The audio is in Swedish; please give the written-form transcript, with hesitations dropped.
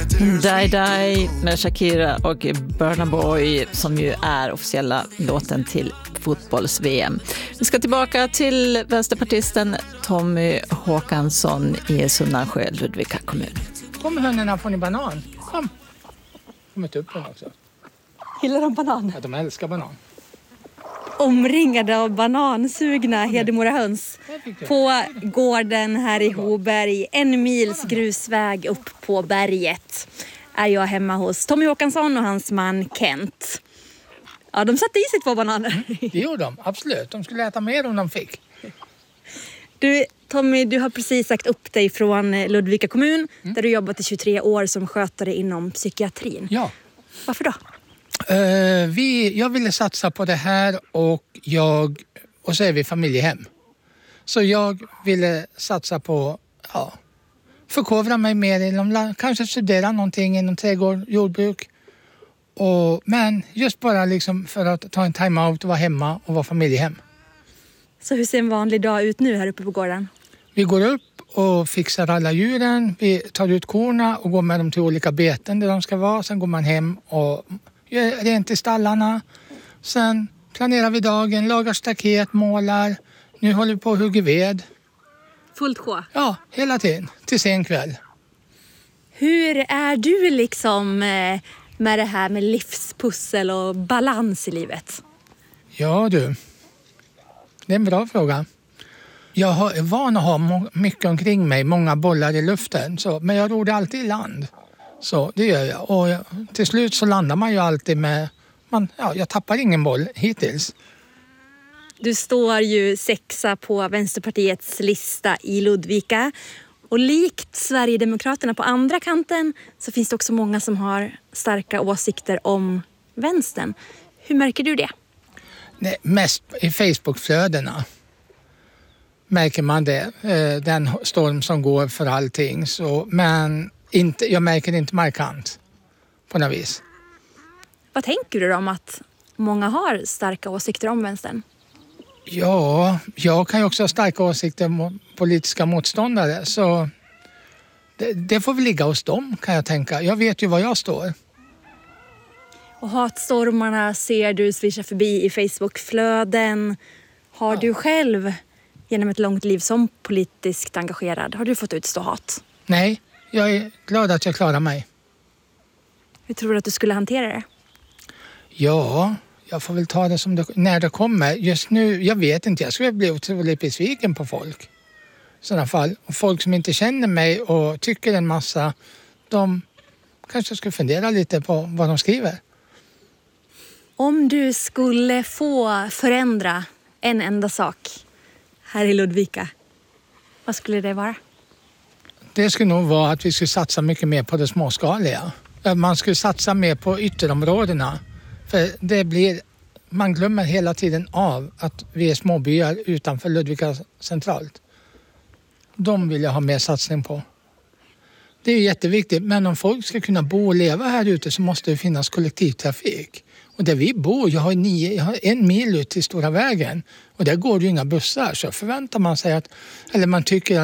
Die Die med Shakira och Burna Boy som ju är officiella låten till fotbolls-VM. Vi ska tillbaka till vänsterpartisten Tommy Håkansson i Sunnansjö, Ludvika kommun. Kom hönorna, får ni banan? Kom. Kommit upp den också. Gillar de banan? Ja, de älskar banan. Omringade av banansugna Hedemora höns på gården här i Hoberg, 1 mils grusväg upp på berget, är jag hemma hos Tommy Håkansson och hans man Kent. Ja, de satte i sig 2 bananer. Det gjorde de, absolut. De skulle äta mer om de fick. Du, Tommy, du har precis sagt upp dig från Ludvika kommun där du jobbat i 23 år som skötare inom psykiatrin. Ja. Varför då? Jag ville satsa på det här och så är vi familjehem. Så jag ville satsa på, förkovra mig mer inom, kanske studera någonting inom trädgård, jordbruk. Men just bara liksom för att ta en time-out och vara hemma och vara familjehem. Så hur ser en vanlig dag ut nu här uppe på gården? Vi går upp och fixar alla djuren. Vi tar ut korna och går med dem till olika beten där de ska vara. Sen går man hem och gör rent i stallarna. Sen planerar vi dagen, lagar staket, målar. Nu håller vi på att hugga ved. Fullt sjå? Ja, hela tiden. Till sen kväll. Hur är du liksom med det här med livspussel och balans i livet? Ja du, det är en bra fråga. Jag är van att ha mycket omkring mig, många bollar i luften. Men jag ror det alltid i land. Så det gör jag. Och till slut så landar man ju alltid med... jag tappar ingen boll hittills. Du står ju 6:a på Vänsterpartiets lista i Ludvika. Och likt Sverigedemokraterna på andra kanten så finns det också många som har starka åsikter om vänstern. Hur märker du det? Nej, mest i Facebookflödena märker man det. Den storm som går för allting. Men jag märker det inte markant på något vis. Vad tänker du om att många har starka åsikter om vänstern? Ja, jag kan ju också ha starka åsikter om politiska motståndare. Så det får väl ligga hos dem, kan jag tänka. Jag vet ju var jag står. Och hatstormarna ser du svischa förbi i Facebookflöden. Har du själv genom ett långt liv som politiskt engagerad, har du fått utstå hat? Nej, jag är glad att jag klarar mig. Hur tror du att du skulle hantera det? Ja, jag får väl ta det när det kommer. Just nu, jag vet inte, jag skulle bli otroligt besviken på folk. I sådana fall. Och folk som inte känner mig och tycker en massa, de kanske skulle fundera lite på vad de skriver. Om du skulle få förändra en enda sak här i Ludvika, vad skulle det vara? Det skulle nog vara att vi skulle satsa mycket mer på det småskaliga. Man skulle satsa mer på ytterområdena. För man glömmer hela tiden av att vi är småbyar utanför Ludvika centralt. De vill jag ha mer satsning på. Det är jätteviktigt, men om folk ska kunna bo och leva här ute så måste det finnas kollektivtrafik. Och där vi bor, jag har 1 mil ut till Stora vägen och där går det ju inga bussar. Så förväntar man sig man tycker